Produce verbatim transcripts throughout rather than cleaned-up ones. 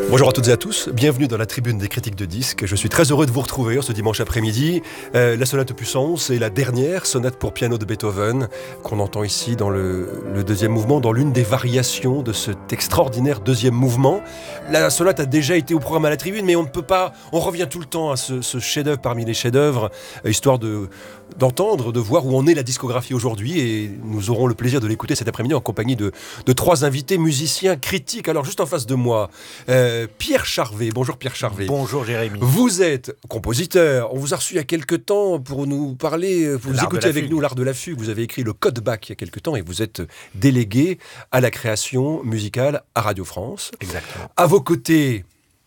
Bonjour à toutes et à tous, bienvenue dans la tribune des critiques de disques. Je suis très heureux de vous retrouver ce dimanche après-midi. Euh, la sonate opus cent onze, c'est la dernière sonate pour piano de Beethoven qu'on entend ici dans le, le deuxième mouvement, dans l'une des variations de cet extraordinaire deuxième mouvement. La sonate a déjà été au programme à la tribune, mais on ne peut pas, on revient tout le temps à ce, ce chef-d'œuvre parmi les chefs-d'œuvre, histoire de, d'entendre, de voir où en est la discographie aujourd'hui, et nous aurons le plaisir de l'écouter cet après-midi en compagnie de, de trois invités musiciens critiques. Alors juste en face de moi, euh, Pierre Charvet. Bonjour Pierre Charvet. Bonjour Jérémy. Vous êtes compositeur. On vous a reçu il y a quelques temps pour nous parler, pour vous écouter avec nous l'art de la fugue. Vous avez écrit le Code Bach il y a quelques temps et vous êtes délégué à la création musicale à Radio France. Exactement. À vos côtés,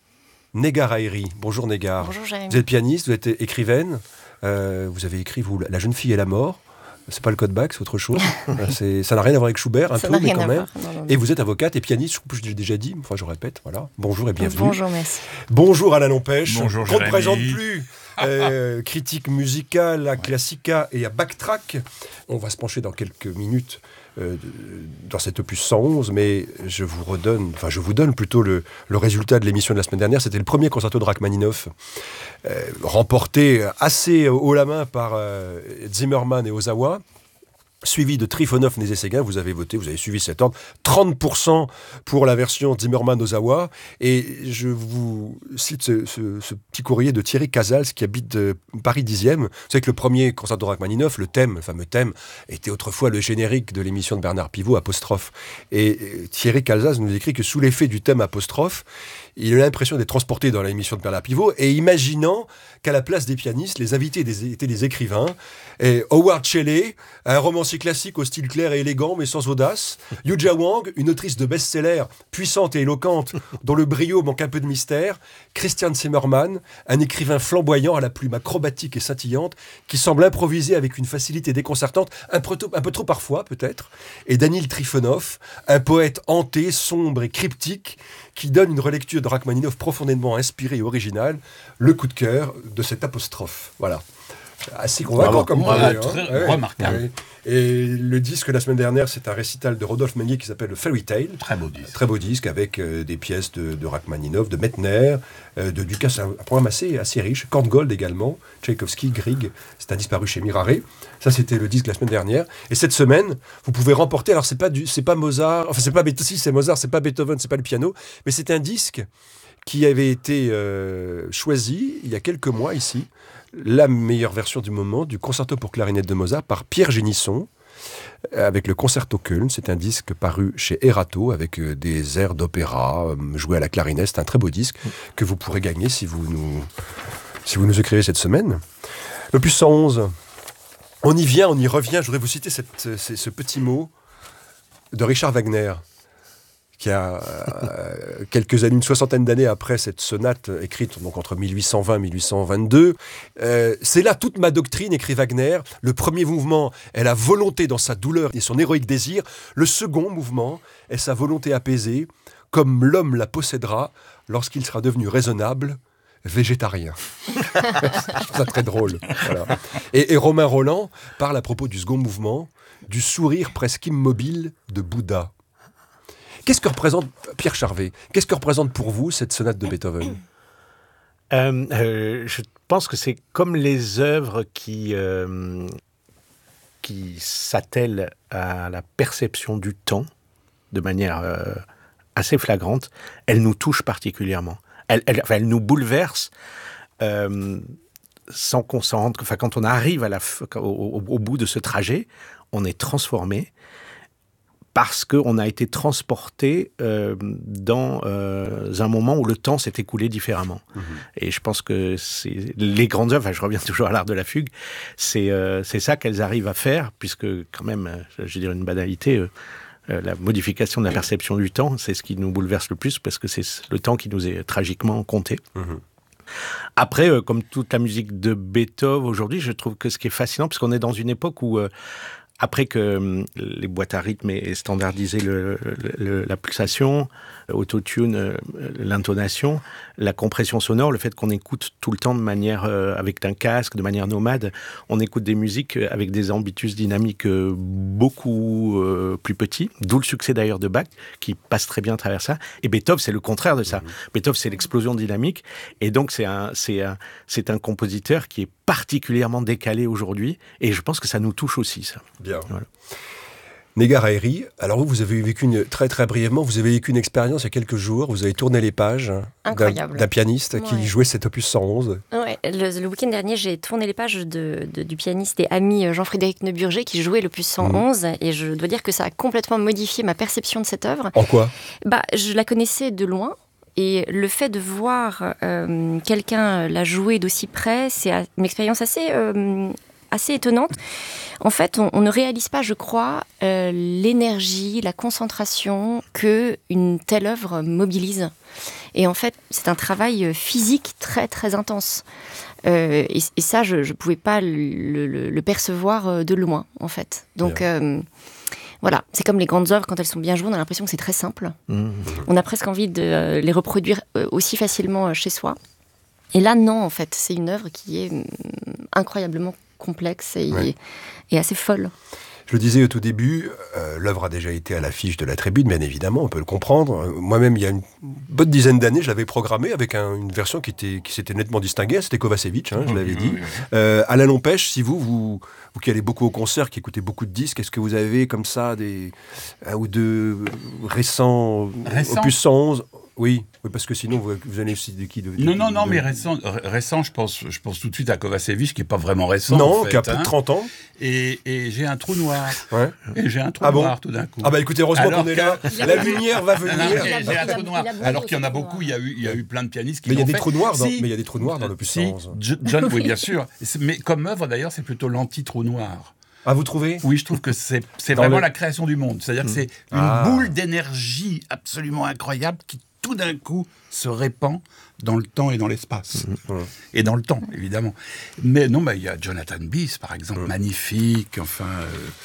Negar Haïry. Bonjour Negar. Bonjour Jérémy. Vous êtes pianiste, vous êtes écrivaine. Euh, vous avez écrit vous, La jeune fille et la mort. C'est pas le Code Bach, c'est autre chose. c'est, ça n'a rien à voir avec Schubert, un ça peu, mais quand même. Non, non, non. Et vous êtes avocate et pianiste, je l'ai déjà dit, enfin je répète, voilà. Bonjour et bienvenue. Bonjour, merci. Bonjour Alain Lampèche. Bonjour qu'on ne Jérémy. présente plus. Euh, critique musicale à Classica et à Backtrack. On va se pencher dans quelques minutes euh, dans cet opus cent onze, mais je vous redonne, enfin je vous donne plutôt le, le résultat de l'émission de la semaine dernière. C'était le premier concerto de Rachmaninoff, euh, remporté assez haut la main par euh, Zimmermann et Ozawa, suivi de Trifonov, Nézet-Séguin. Vous avez voté, vous avez suivi cet ordre. trente pour cent pour la version Zimmermann-Ozawa. Et je vous cite ce, ce, ce petit courrier de Thierry Casals qui habite euh, Paris dixième. Vous savez que le premier concerto de Rachmaninoff, le thème, le fameux thème, était autrefois le générique de l'émission de Bernard Pivot, Apostrophe. Et euh, Thierry Casals nous écrit que sous l'effet du thème Apostrophe, il a l'impression d'être transporté dans l'émission de Bernard Pivot et imaginant qu'à la place des pianistes, les invités étaient des écrivains. Et Howard Shelley, un romancier classique au style clair et élégant mais sans audace. Yuja Wang, une autrice de best-seller puissante et éloquente dont le brio manque un peu de mystère. Christian Zimmermann, un écrivain flamboyant à la plume acrobatique et scintillante qui semble improviser avec une facilité déconcertante, un peu, un peu trop parfois peut-être. Et Daniil Trifonov, un poète hanté, sombre et cryptique qui donne une relecture de Rachmaninoff profondément inspirée et originale, le coup de cœur de cette apostrophe. Voilà. Assez convaincant comme voilà, projet, très hein. Ouais, remarquable. ouais. Et le disque la semaine dernière, c'est un récital de Rodolphe Meunier qui s'appelle le Fairy Tale. Très beau disque. Très beau disque avec euh, des pièces de, de Rachmaninoff, de Mettner, euh, de Dukas, un, un programme assez, assez riche. Korngold également, Tchaïkovski, Grieg, c'est un disparu chez Miraré. Ça, c'était le disque la semaine dernière. Et cette semaine, vous pouvez remporter, alors c'est pas, du, c'est pas Mozart, enfin c'est pas Beethoven, si c'est Mozart, c'est pas Beethoven, c'est pas le piano, mais c'est un disque qui avait été euh, choisi il y a quelques mois ici, la meilleure version du moment du concerto pour clarinette de Mozart par Pierre Génisson, avec le Concerto Köln. C'est un disque paru chez Erato avec euh, des airs d'opéra euh, joués à la clarinette. C'est un très beau disque que vous pourrez gagner si vous nous, si vous nous écrivez cette semaine. L'opus cent onze, on y vient, on y revient. Je voudrais vous citer cette, ce, ce petit mot de Richard Wagner, qui a euh, quelques années, une soixantaine d'années après cette sonate écrite donc entre mille huit cent vingt et mille huit cent vingt-deux. Euh, c'est là toute ma doctrine, écrit Wagner. Le premier mouvement est la volonté dans sa douleur et son héroïque désir. Le second mouvement est sa volonté apaisée, comme l'homme la possédera lorsqu'il sera devenu raisonnable, végétarien. Je trouve ça très drôle. Voilà. Et, et Romain Roland parle à propos du second mouvement, du sourire presque immobile de Bouddha. Qu'est-ce que représente, Pierre Charvet, qu'est-ce que représente pour vous cette sonate de Beethoven ? euh, euh, Je pense que c'est comme les œuvres qui, euh, qui s'attellent à la perception du temps de manière euh, assez flagrante. Elles nous touchent particulièrement. Elles, elles, enfin, elles nous bouleversent euh, sans qu'on s'en rende compte. Enfin, quand on arrive à la, au, au, au bout de ce trajet, on est transformé. Parce qu'on a été transporté euh, dans euh, un moment où le temps s'est écoulé différemment. Mmh. Et je pense que c'est les grandes œuvres, enfin, je reviens toujours à l'art de la fugue, c'est, euh, c'est ça qu'elles arrivent à faire, puisque quand même, je vais dire une banalité, euh, euh, la modification de la perception du temps, c'est ce qui nous bouleverse le plus, parce que c'est le temps qui nous est tragiquement compté. Mmh. Après, euh, comme toute la musique de Beethoven aujourd'hui, je trouve que ce qui est fascinant, parce qu'on est dans une époque où... Euh, après que euh, les boîtes à rythme aient standardisé le, le, le, la pulsation, autotune, euh, l'intonation, la compression sonore, le fait qu'on écoute tout le temps de manière, euh, avec un casque, de manière nomade, on écoute des musiques avec des ambitus dynamiques euh, beaucoup euh, plus petits, d'où le succès d'ailleurs de Bach, qui passe très bien à travers ça. Et Beethoven, c'est le contraire de ça. Mmh. Beethoven, c'est l'explosion dynamique, et donc c'est un, c'est un, c'est un compositeur qui est particulièrement décalé aujourd'hui, et je pense que ça nous touche aussi, ça. Bien. Voilà. Négar Haïry, alors vous, vous avez vécu une, très très brièvement, vous avez vécu une expérience il y a quelques jours, vous avez tourné les pages d'un, d'un pianiste ouais. qui jouait cet opus cent onze. Ouais, le, le week-end dernier, j'ai tourné les pages de, de, du pianiste et ami Jean-Frédéric Neuburger qui jouait l'opus cent onze, mmh. et je dois dire que ça a complètement modifié ma perception de cette œuvre. En quoi ? Bah, je la connaissais de loin. Et le fait de voir euh, quelqu'un la jouer d'aussi près, c'est une expérience assez, euh, assez étonnante. En fait, on, on ne réalise pas, je crois, euh, l'énergie, la concentration qu'une telle œuvre mobilise. Et en fait, c'est un travail physique très, très intense. Euh, et, et ça, je ne pouvais pas le, le, le percevoir de loin, en fait. Donc... Euh, Voilà, c'est comme les grandes œuvres, quand elles sont bien jouées, on a l'impression que c'est très simple. Mmh. On a presque envie de euh, les reproduire euh, aussi facilement euh, chez soi. Et là, non, en fait, c'est une œuvre qui est euh, incroyablement complexe et, ouais. et assez folle. Je le disais au tout début, euh, l'œuvre a déjà été à l'affiche de la Tribune, bien évidemment, on peut le comprendre. Moi-même, il y a une bonne dizaine d'années, je l'avais programmé avec un, une version qui, était, qui s'était nettement distinguée. C'était Kovacevic, hein, je l'avais dit. Euh, Alain Lompèche, si vous, vous, vous qui allez beaucoup au concert, qui écoutez beaucoup de disques, est-ce que vous avez comme ça des un ou deux récents Récent. opus cent onze ? Oui, oui, parce que sinon, vous, vous allez aussi de qui de, de, Non, non, de, non, de... mais récent, récent je, pense, je pense tout de suite à Kovacevic, qui n'est pas vraiment récent. Non, en fait, qui a plus hein. de trente ans. Et, et j'ai un trou noir. Ouais. Et j'ai un trou ah bon noir tout d'un coup. Ah bah écoutez, heureusement alors qu'on est là. La lumière va venir. Non, j'ai, j'ai un trou noir. Alors qu'il y en a beaucoup, il y a eu, il y a eu plein de pianistes qui mais l'ont fait. Mais il y a des trous noirs dans l'opus si, cent onze. John, oui, bien sûr. Mais comme œuvre, d'ailleurs, c'est plutôt l'anti-trou noir. Ah, vous trouvez ? Oui, je trouve que c'est, c'est vraiment le... la création du monde. C'est-à-dire mmh. que c'est une ah. boule d'énergie absolument incroyable qui, tout d'un coup, se répand dans le temps et dans l'espace. Mmh. Et dans le temps, évidemment. Mais non, bah, il y a Jonathan Bies, par exemple, mmh. magnifique. Enfin, euh,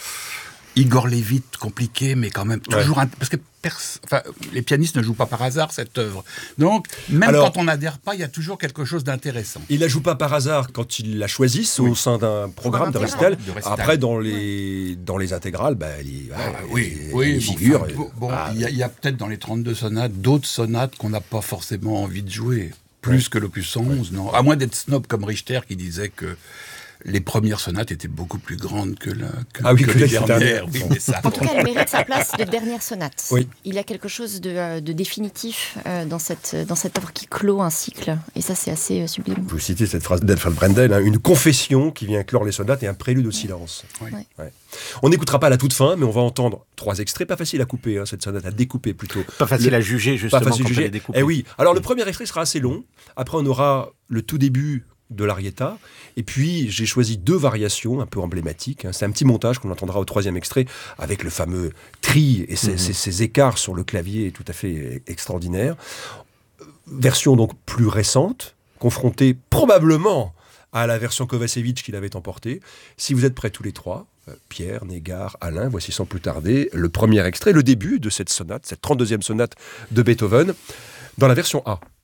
Igor Levit, compliqué, mais quand même toujours... Ouais. Un, parce que pers- enfin, les pianistes ne jouent pas par hasard, cette œuvre. Donc, même Alors, quand on n'adhère pas, il y a toujours quelque chose d'intéressant. Ils la jouent pas par hasard quand ils la choisissent oui. au sein d'un programme de récital. de récital. Après, dans les, dans les intégrales, bah, elle y, ah, elle, oui, elle, oui, elle y figure. Enfin, et, bon, ah, il y, y a peut-être dans les trente-deux sonates d'autres sonates qu'on n'a pas forcément envie de jouer. Plus ouais. que l'opus cent onze, non. À moins d'être snob comme Richter qui disait que les premières sonates étaient beaucoup plus grandes que, la, que, ah oui, que, que les dernières. dernières. Oui, mais ça, en tout cas, elle mérite sa place de dernière sonate. Oui. Il y a quelque chose de, de définitif euh, dans, cette, dans cette œuvre qui clôt un cycle. Et ça, c'est assez euh, sublime. Vous citez cette phrase d'Alfred Brendel, hein, une confession qui vient clore les sonates et un prélude au silence. Oui. Oui. Ouais. On n'écoutera pas à la toute fin, mais on va entendre trois extraits. Pas facile à couper, hein, cette sonate, à découper plutôt. Pas facile le... à juger, justement, pas facile quand à juger. elle est découpée. Eh oui. Alors, le premier extrait sera assez long. Après, on aura le tout début de l'Arietta. Et puis, j'ai choisi deux variations un peu emblématiques. C'est un petit montage qu'on entendra au troisième extrait avec le fameux tri et ces, mmh. ces, ces écarts sur le clavier tout à fait extraordinaires. Version donc plus récente, confrontée probablement à la version Kovacevic qu'il avait emportée. Si vous êtes prêts tous les trois, Pierre, Négar, Alain, voici sans plus tarder le premier extrait, le début de cette sonate, cette trente-deuxième sonate de Beethoven, dans la version A.